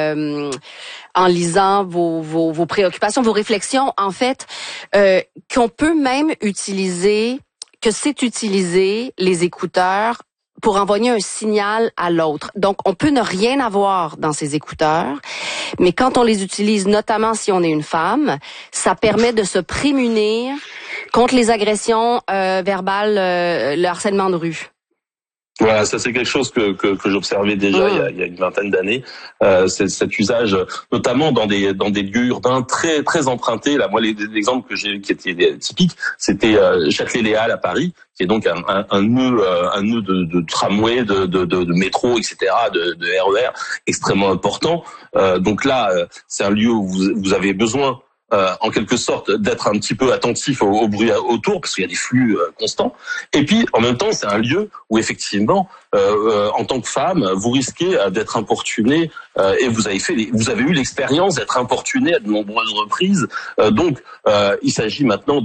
en lisant vos préoccupations, vos réflexions, en fait, qu'on peut même utiliser, que c'est utiliser les écouteurs pour envoyer un signal à l'autre. Donc, on peut ne rien avoir dans ces écouteurs, mais quand on les utilise, notamment si on est une femme, ça permet de se prémunir contre les agressions verbales, le harcèlement de rue. Voilà, ça c'est quelque chose que j'observais déjà il y a une vingtaine d'années. C'est cet usage, notamment dans des lieux urbains très très empruntés. Là, moi, l'exemple que j'ai qui était typique, c'était Châtelet-Les Halles à Paris, qui est donc un nœud de tramway, de métro, etc., de RER extrêmement important. Donc là, c'est un lieu où vous avez besoin en quelque sorte d'être un petit peu attentif au bruit autour parce qu'il y a des flux constants, et puis en même temps c'est un lieu où effectivement en tant que femme vous risquez d'être importuné, et vous avez eu l'expérience d'être importuné à de nombreuses reprises, donc il s'agit maintenant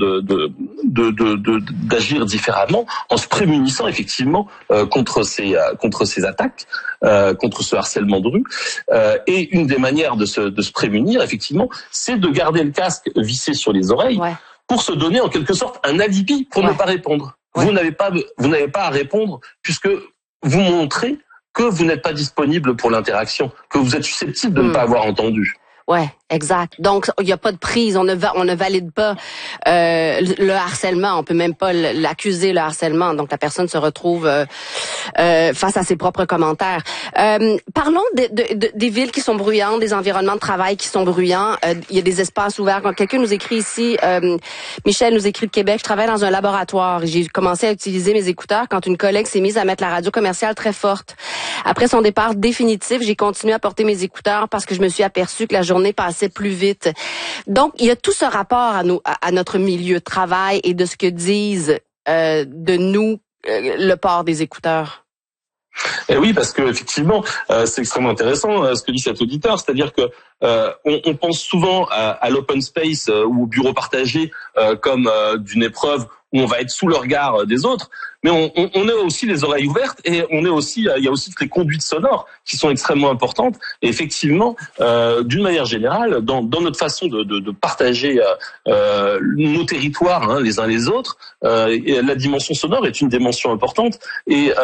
d'agir différemment en se prémunissant effectivement contre ces attaques, contre ce harcèlement de rue, et une des manières de se prémunir effectivement, c'est de garder le casque vissé sur les oreilles, pour se donner en quelque sorte un alibi pour ne pas répondre. Vous n'avez pas à répondre puisque vous montrez que vous n'êtes pas disponible pour l'interaction, que vous êtes susceptible de ne pas avoir entendu. Ouais, exact. Donc, il n'y a pas de prise. On ne valide pas le harcèlement. On peut même pas l'accuser, le harcèlement. Donc, la personne se retrouve face à ses propres commentaires. Parlons des villes qui sont bruyantes, des environnements de travail qui sont bruyants. Il y a des espaces ouverts. Quand quelqu'un nous écrit ici, Michel nous écrit de Québec, je travaille dans un laboratoire. J'ai commencé à utiliser mes écouteurs quand une collègue s'est mise à mettre la radio commerciale très forte. Après son départ définitif, j'ai continué à porter mes écouteurs parce que je me suis aperçue que la journée passait plus vite. Donc, il y a tout ce rapport à notre milieu de travail et de ce que disent de nous le port des écouteurs. Et oui, parce que effectivement, c'est extrêmement intéressant ce que dit cet auditeur, c'est-à-dire que on pense souvent à l'open space ou au bureau partagé comme d'une épreuve où on va être sous le regard des autres, mais on a aussi les oreilles ouvertes et il y a aussi toutes les conduites sonores qui sont extrêmement importantes. Et effectivement, d'une manière générale, dans notre façon de partager nos territoires les uns les autres, la dimension sonore est une dimension importante et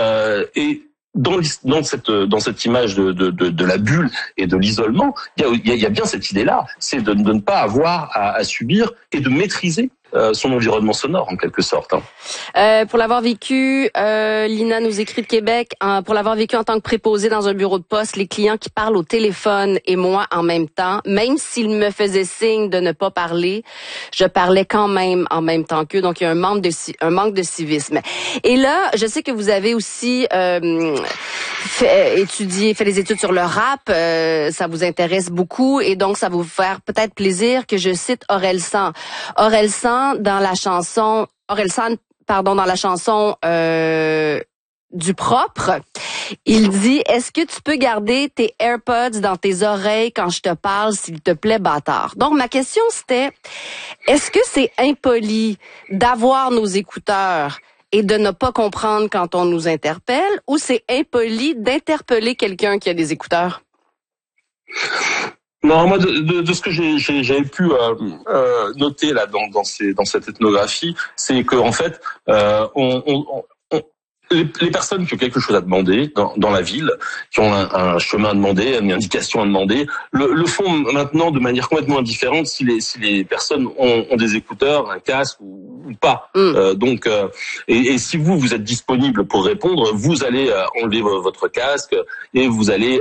dans cette image de la bulle et de l'isolement, il y a bien cette idée-là, c'est de ne pas avoir à subir et de maîtriser son environnement sonore en quelque sorte. Pour l'avoir vécu, Lina nous écrit de Québec, pour l'avoir vécu en tant que préposé dans un bureau de poste, les clients qui parlent au téléphone et moi en même temps, même s'ils me faisaient signe de ne pas parler, je parlais quand même en même temps qu'eux. Donc il y a un manque de civisme. Et là, je sais que vous avez aussi fait des études sur le rap, ça vous intéresse beaucoup et donc ça va vous faire peut-être plaisir que je cite Orelsan dans la chanson du propre. Il dit, est-ce que tu peux garder tes AirPods dans tes oreilles quand je te parle, s'il te plaît, bâtard? Donc, ma question, c'était, est-ce que c'est impoli d'avoir nos écouteurs et de ne pas comprendre quand on nous interpelle, ou c'est impoli d'interpeller quelqu'un qui a des écouteurs? Non, moi de ce que j'avais pu noter là dans cette ethnographie, c'est que en fait les personnes qui ont quelque chose à demander dans la ville, qui ont un chemin à demander, une indication à demander, le font maintenant de manière complètement indifférente si les personnes ont des écouteurs, un casque ou pas. Donc et si vous êtes disponible pour répondre, vous allez enlever votre casque et vous allez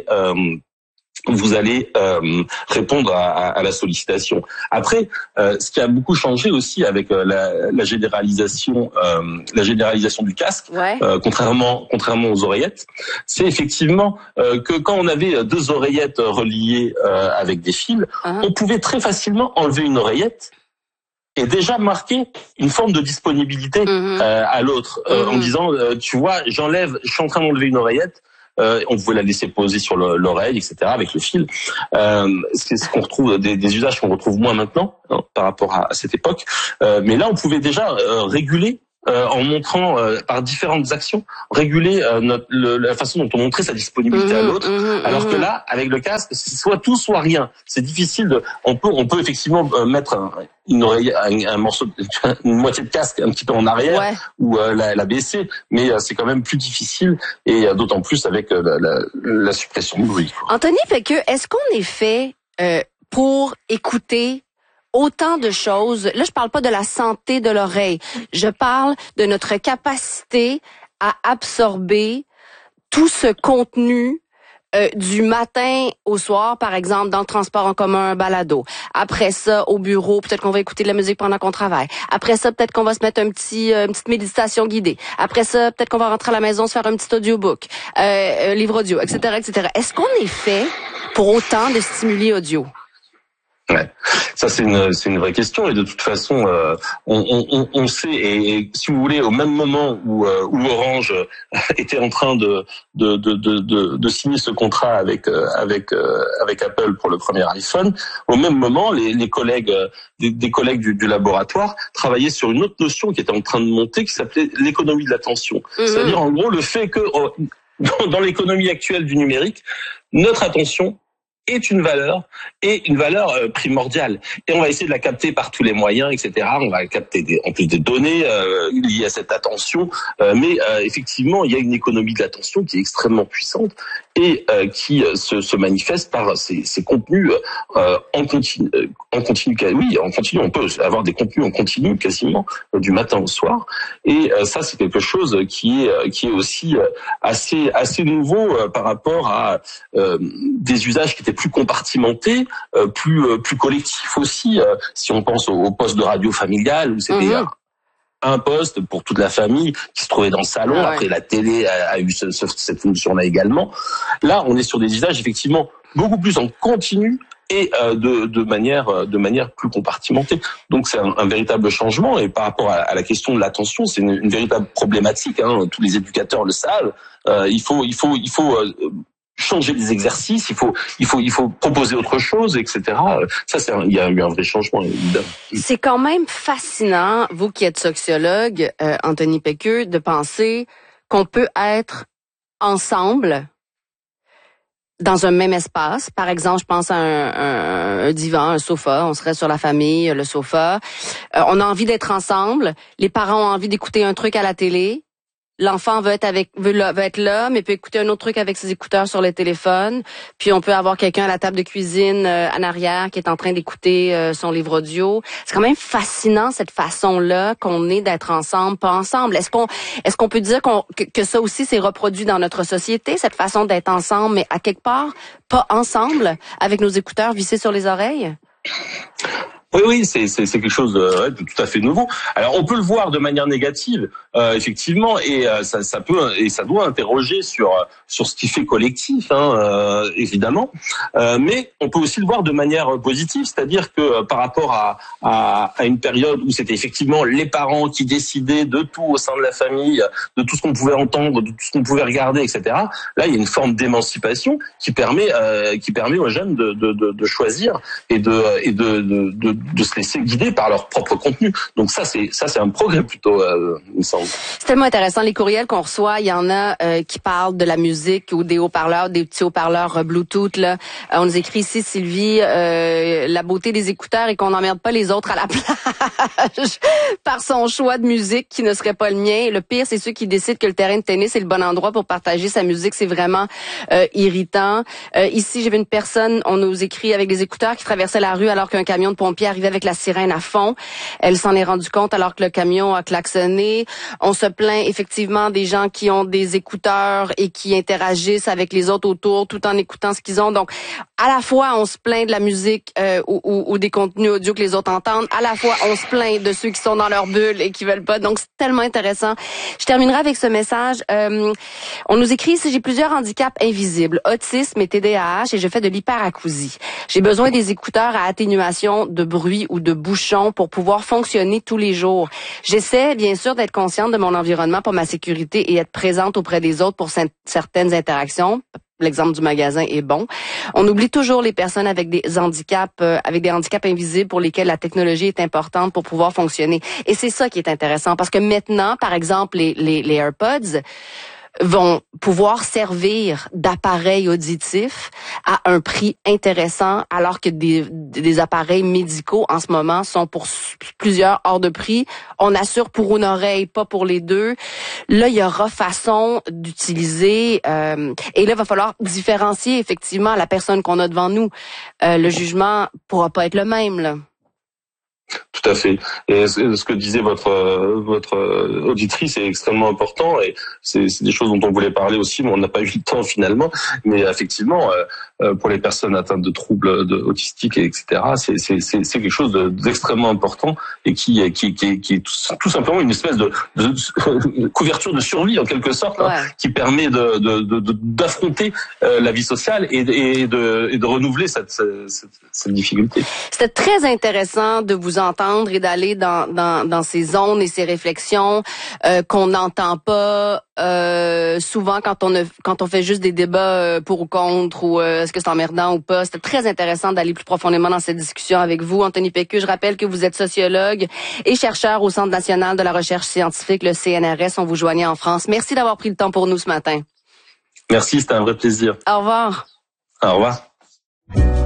répondre à la sollicitation. Après, ce qui a beaucoup changé aussi avec la généralisation du casque, contrairement aux oreillettes, c'est effectivement que quand on avait deux oreillettes reliées avec des fils, on pouvait très facilement enlever une oreillette et déjà marquer une forme de disponibilité à l'autre, en disant tu vois, je suis en train d'enlever une oreillette. On pouvait la laisser poser sur l'oreille, etc., avec le fil. C'est ce qu'on retrouve, des usages qu'on retrouve moins maintenant par rapport à cette époque. Mais là, on pouvait déjà réguler en montrant par différentes actions réguler la façon dont on montrait sa disponibilité à l'autre, alors que là, avec le casque, c'est soit tout, soit rien. C'est difficile de. On peut effectivement mettre une oreille, un morceau, une moitié de casque un petit peu en arrière, ou la baisser, mais c'est quand même plus difficile, et d'autant plus avec la suppression de bruit. Anthony Pequeux, est-ce qu'on est fait pour écouter autant de choses? Là, je parle pas de la santé de l'oreille. Je parle de notre capacité à absorber tout ce contenu du matin au soir, par exemple, dans le transport en commun, un balado. Après ça, au bureau, peut-être qu'on va écouter de la musique pendant qu'on travaille. Après ça, peut-être qu'on va se mettre une petite méditation guidée. Après ça, peut-être qu'on va rentrer à la maison, se faire un petit audiobook, livre audio, etc., etc. Est-ce qu'on est fait pour autant de stimuli audio? Ouais, ça c'est une vraie question, et de toute façon on sait, et si vous voulez, au même moment où Orange était en train de signer ce contrat avec Apple pour le premier iPhone, au même moment les collègues des collègues du laboratoire travaillaient sur une autre notion qui était en train de monter, qui s'appelait l'économie de l'attention. C'est-à-dire en gros le fait que dans l'économie actuelle du numérique, notre attention est une valeur primordiale, et on va essayer de la capter par tous les moyens, etc. On va capter en plus des données liées à cette attention, mais effectivement il y a une économie de l'attention qui est extrêmement puissante, et qui se manifeste par ces contenus en continu. Oui, en continu, on peut avoir des contenus en continu quasiment du matin au soir, et ça c'est quelque chose qui est aussi assez nouveau par rapport à des usages qui étaient plus compartimentés, plus collectifs aussi. Si on pense au poste de radio familiale, où c'était un poste pour toute la famille qui se trouvait dans le salon. Après, la télé a eu cette fonction-là également. Là, on est sur des usages effectivement beaucoup plus en continu, et de manière plus compartimentée. Donc c'est un véritable changement, et par rapport à la question de l'attention, c'est une véritable problématique, hein. Tous les éducateurs le savent. Il faut changer des exercices, il faut proposer autre chose, etc. Ça, il y a eu un vrai changement, évidemment. C'est quand même fascinant, vous qui êtes sociologue, Anthony Pequeux, de penser qu'on peut être ensemble dans un même espace. Par exemple, je pense à un divan, un sofa. On serait sur la famille, le sofa. On a envie d'être ensemble. Les parents ont envie d'écouter un truc à la télé. L'enfant veut être là, mais peut écouter un autre truc avec ses écouteurs sur le téléphone. Puis on peut avoir quelqu'un à la table de cuisine en arrière qui est en train d'écouter son livre audio. C'est quand même fascinant cette façon-là qu'on est d'être ensemble, pas ensemble. Est-ce qu'on peut dire que ça aussi s'est reproduit dans notre société, cette façon d'être ensemble, mais à quelque part pas ensemble, avec nos écouteurs vissés sur les oreilles? Oui, c'est quelque chose de tout à fait nouveau. Alors on peut le voir de manière négative, effectivement, et ça peut et ça doit interroger sur ce qui fait collectif, évidemment. Mais on peut aussi le voir de manière positive, c'est-à-dire que par rapport à une période où c'était effectivement les parents qui décidaient de tout au sein de la famille, de tout ce qu'on pouvait entendre, de tout ce qu'on pouvait regarder, etc. Là, il y a une forme d'émancipation qui permet aux jeunes de choisir et de se laisser guider par leur propre contenu. Donc ça c'est un progrès plutôt, il me semble. C'est tellement intéressant, les courriels qu'on reçoit, il y en a qui parlent de la musique ou des haut-parleurs, des petits haut-parleurs Bluetooth là. On nous écrit ici, Sylvie, la beauté des écouteurs et qu'on n'emmerde pas les autres à la plage par son choix de musique qui ne serait pas le mien. Le pire, c'est ceux qui décident que le terrain de tennis est le bon endroit pour partager sa musique. C'est vraiment irritant. Ici, j'ai vu une personne, on nous écrit avec des écouteurs qui traversait la rue alors qu'un camion de pompiers arrivait avec la sirène à fond. Elle s'en est rendue compte alors que le camion a klaxonné. On se plaint effectivement des gens qui ont des écouteurs et qui interagissent avec les autres autour tout en écoutant ce qu'ils ont. Donc, à la fois, on se plaint de la musique ou des contenus audio que les autres entendent. À la fois, on se plaint de ceux qui sont dans leur bulle et qui veulent pas. Donc, c'est tellement intéressant. Je terminerai avec ce message. On nous écrit ici, j'ai plusieurs handicaps invisibles, autisme et TDAH, et je fais de l'hyperacousie. J'ai besoin des écouteurs à atténuation de bruit ou de bouchons pour pouvoir fonctionner tous les jours. J'essaie, bien sûr, d'être consciente de mon environnement pour ma sécurité et être présente auprès des autres pour certaines interactions. l'exemple du magasin est bon. On oublie toujours les personnes avec des handicaps invisibles pour lesquels la technologie est importante pour pouvoir fonctionner. Et c'est ça qui est intéressant parce que maintenant, par exemple, les AirPods vont pouvoir servir d'appareil auditif à un prix intéressant, alors que des appareils médicaux en ce moment sont pour plusieurs hors de prix. On assure pour une oreille, pas pour les deux. Là, il y aura façon d'utiliser et là, il va falloir différencier effectivement la personne qu'on a devant nous. Le jugement pourra pas être le même, là. Tout à fait. Et ce que disait votre auditrice est extrêmement important et c'est des choses dont on voulait parler aussi, mais on n'a pas eu le temps finalement. Mais effectivement, pour les personnes atteintes de troubles autistiques, etc., c'est quelque chose d'extrêmement important et qui est tout simplement une espèce de couverture de survie en quelque sorte, Ouais. qui permet d'affronter la vie sociale et de renouveler cette difficulté. C'était très intéressant de vous entendre et d'aller dans ces zones et ces réflexions qu'on n'entend pas souvent quand on fait juste des débats pour ou contre ou est-ce que c'est emmerdant ou pas. C'était très intéressant d'aller plus profondément dans cette discussion avec vous, Anthony Pécu. Je rappelle que vous êtes sociologue et chercheur au Centre national de la recherche scientifique, le CNRS. On vous joignait en France. Merci d'avoir pris le temps pour nous ce matin. Merci, c'était un vrai plaisir. Au revoir. Au revoir.